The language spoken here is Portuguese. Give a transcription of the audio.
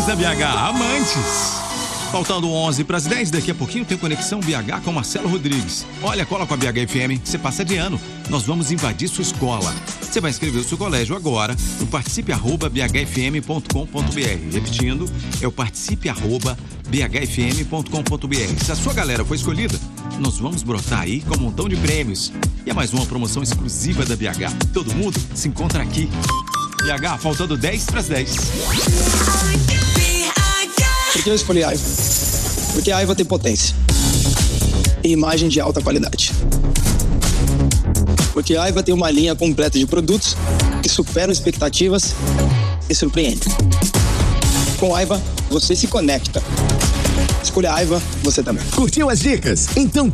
da BH, amantes. Faltando 11 para as 10, daqui a pouquinho tem Conexão BH com Marcelo Rodrigues. Olha, cola com a BH FM, você passa de ano. Nós vamos invadir sua escola. Você vai inscrever o seu colégio agora no participe@bhfm.com.br. Repetindo, é o participe@bhfm.com.br. Se a sua galera for escolhida, nós vamos brotar aí com um montão de prêmios. E é mais uma promoção exclusiva da BH. Todo mundo se encontra aqui. BH, faltando 10 para as 10. Por que eu escolhi a Aiva? Porque a Aiva tem potência e imagem de alta qualidade. Porque a Aiva tem uma linha completa de produtos que superam expectativas e surpreendem. Com a Aiva, você se conecta. Escolha a Aiva, você também. Curtiu as dicas? Então